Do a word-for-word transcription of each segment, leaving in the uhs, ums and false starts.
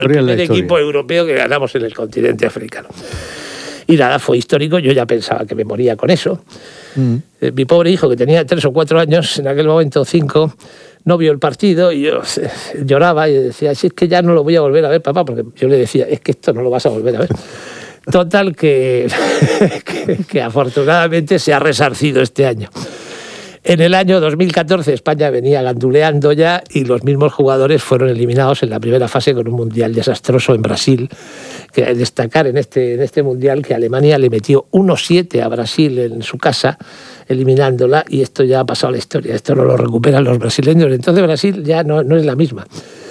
el primer equipo europeo que ganamos en el continente africano. Y nada, fue histórico, yo ya pensaba que me moría con eso. Mm. Eh, mi pobre hijo, que tenía tres o cuatro años, en aquel momento cinco, no vio el partido y yo eh, lloraba y decía, si es que ya no lo voy a volver a ver, papá, porque yo le decía, es que esto no lo vas a volver a ver. Total, que, que, que afortunadamente se ha resarcido este año. En el año dos mil catorce España venía ganduleando ya y los mismos jugadores fueron eliminados en la primera fase con un mundial desastroso en Brasil. Que hay que destacar en este, en este mundial que Alemania le metió uno siete a Brasil en su casa, eliminándola, y esto ya ha pasado a la historia. Esto no lo recuperan los brasileños. Entonces Brasil ya no, no es la misma.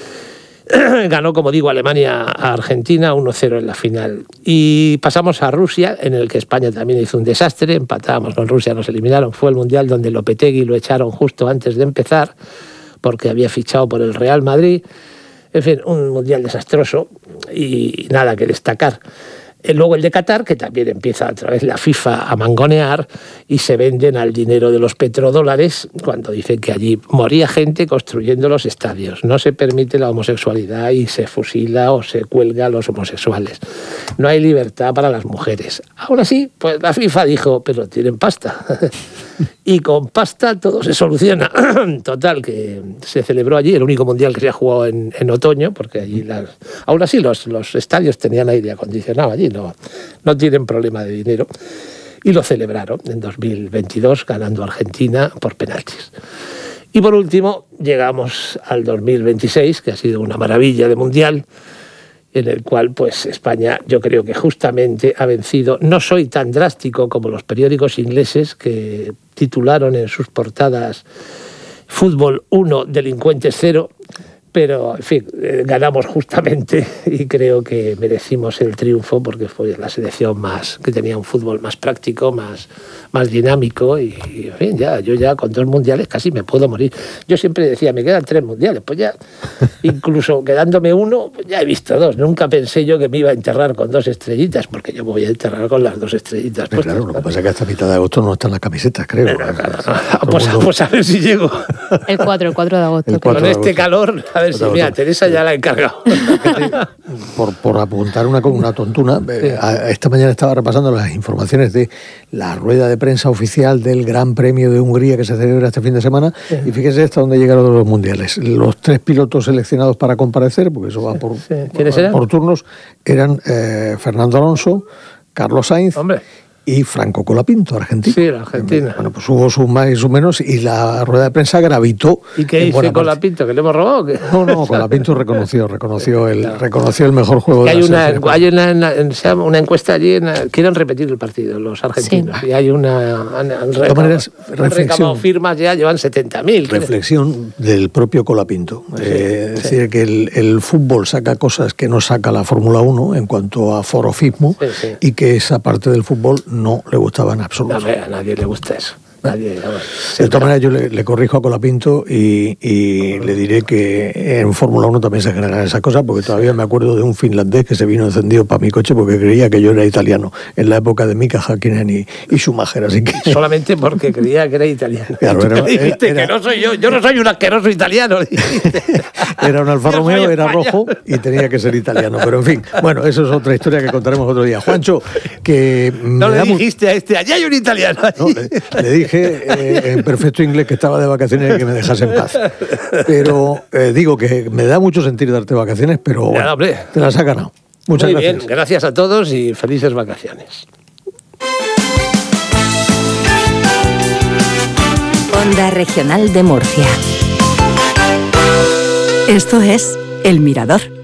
Ganó, como digo, Alemania a Argentina uno cero en la final. Y pasamos a Rusia, en el que España también hizo un desastre. Empatábamos con Rusia, nos eliminaron. Fue el mundial donde Lopetegui lo echaron justo antes de empezar, porque había fichado por el Real Madrid. En fin, un mundial desastroso y nada que destacar. Luego el de Qatar, que también empieza otra vez la FIFA a mangonear y se venden al dinero de los petrodólares cuando dicen que allí moría gente construyendo los estadios. No se permite la homosexualidad y se fusila o se cuelga a los homosexuales. No hay libertad para las mujeres. Ahora sí, pues la FIFA dijo, pero tienen pasta. Y con pasta todo se soluciona. Total, que se celebró allí, el único mundial que se ha jugado en, en otoño, porque allí las... Aún así los, los estadios tenían aire acondicionado allí, no, no tienen problema de dinero. Y lo celebraron en dos mil veintidós, ganando Argentina por penaltis. Y por último, llegamos al dos mil veintiséis, que ha sido una maravilla de mundial, en el cual pues España, yo creo que justamente ha vencido. No soy tan drástico como los periódicos ingleses que titularon en sus portadas Fútbol uno, delincuentes cero, pero en fin, eh, ganamos justamente y creo que merecimos el triunfo porque fue la selección más que tenía un fútbol más práctico, más, más dinámico y, y en fin, ya, yo ya con dos mundiales casi me puedo morir. Yo siempre decía, me quedan tres mundiales, pues ya, incluso quedándome uno, pues ya he visto dos. Nunca pensé yo que me iba a enterrar con dos estrellitas, porque yo me voy a enterrar con las dos estrellitas. Pues, claro, lo que pasa es que hasta mitad de agosto no están las camisetas, creo. Pero, claro, no. Pues, pues a ver si llego. El cuatro, el cuatro de agosto. El cuatro con de agosto. Este calor, a ver si, mira, Teresa ya la he encargado. Por, por apuntar una, una tontuna, sí. Esta mañana estaba repasando las informaciones de la rueda de prensa oficial del Gran Premio de Hungría que se celebra este fin de semana, sí. Y fíjese hasta dónde llegaron los mundiales. Los tres pilotos seleccionados para comparecer, porque eso va por, sí. por, por turnos, eran eh, Fernando Alonso, Carlos Sainz, Hombre. y Franco Colapinto, Argentina. Sí, la Argentina. Bueno, pues hubo sus más y sus menos y la rueda de prensa gravitó. ¿Y qué dice Colapinto? ¿Que le hemos robado o qué? No, no, Colapinto reconoció, reconoció el, claro. reconoció el mejor juego de la hay una, hay una, una, una encuesta allí, en, quieren repetir el partido, los argentinos, sí. Y hay una... Han, de todas maneras, reflexión. Firmas ya, llevan setenta mil. Reflexión del propio Colapinto. Sí, eh, es sí. decir, que el, el fútbol saca cosas que no saca la Fórmula uno en cuanto a forofismo, sí, sí. Y que esa parte del fútbol no le gustaba en absoluto. No, a nadie le gusta eso. Nadie, vamos, de todas maneras, yo le, le corrijo a Colapinto y, y le diré que en Fórmula uno también se generan esas cosas, porque todavía me acuerdo de un finlandés que se vino encendido para mi coche porque creía que yo era italiano, en la época de Mika Häkkinen y, y Schumacher, así que... Solamente porque creía que era italiano. Claro, era, dijiste era, que no soy yo, yo no soy un asqueroso italiano. Era un Alfa Romeo, era rojo y tenía que ser italiano, pero en fin, bueno, eso es otra historia que contaremos otro día. Juancho, que... No le dijiste a este, allá hay un italiano. No, le, le dije Eh, en perfecto inglés que estaba de vacaciones y que me dejase en paz. Pero eh, digo que me da mucho sentir darte vacaciones, pero bueno, ya, te las has ganado. Muchas Muy gracias. Bien, gracias a todos y felices vacaciones. Onda Regional de Murcia. Esto es El Mirador.